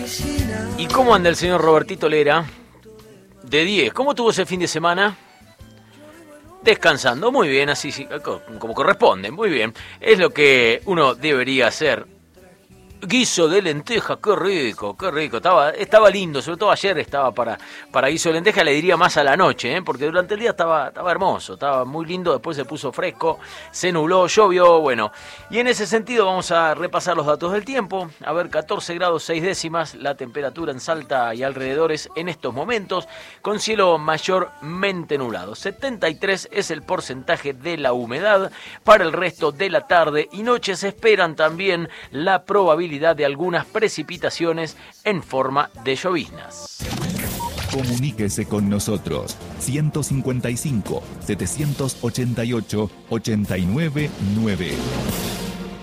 ¿Y cómo anda el señor Robertito Lera? De 10. ¿Cómo tuvo ese fin de semana? Descansando. Muy bien, así como corresponde. Muy bien. Es lo que uno debería hacer. Guiso de lenteja, qué rico, qué rico. Estaba lindo, sobre todo ayer estaba para guiso de lenteja, le diría más a la noche, porque durante el día estaba hermoso, estaba muy lindo, después se puso fresco, se nubló, llovió, bueno. Y en ese sentido vamos a repasar los datos del tiempo. A ver, 14 grados 6 décimas, la temperatura en Salta y alrededores en estos momentos, con cielo mayormente nublado. 73 es el porcentaje de la humedad. Para el resto de la tarde y noche se esperan también la probabilidad de algunas precipitaciones en forma de lloviznas. Comuníquese con nosotros 155 788 899.